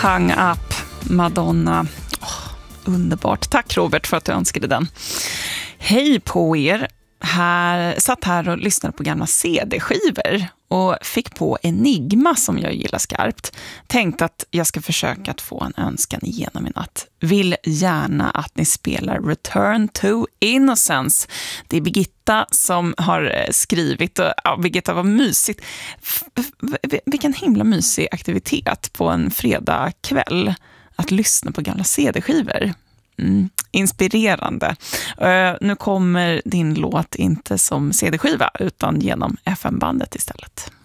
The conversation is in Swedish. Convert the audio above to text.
Hung Up, Madonna. Underbart. Tack Robert för att du önskade den. Hej på er. Satt här och lyssnade på gamla CD-skivor och fick på Enigma som jag gillar skarpt. Tänkte att jag ska försöka att få en önskan igenom i natt. Vill gärna att ni spelar Return to Innocence. Det är Birgitta som har skrivit. Och, ja, Birgitta, vad mysigt. Vilken himla mysig aktivitet på en fredag kväll att lyssna på gamla CD-skivor. Inspirerande. Nu kommer din låt inte som CD-skiva utan genom FM-bandet istället.